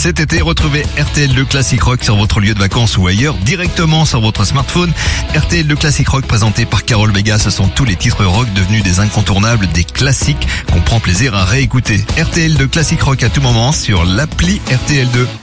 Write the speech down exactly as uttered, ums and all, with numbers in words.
Cet été, retrouvez R T L deux Classic Rock sur votre lieu de vacances ou ailleurs, directement sur votre smartphone. R T L deux Classic Rock présenté par Carole Vega, ce sont tous les titres rock devenus des incontournables, des classiques qu'on prend plaisir à réécouter. R T L deux Classic Rock à tout moment sur l'appli R T L deux.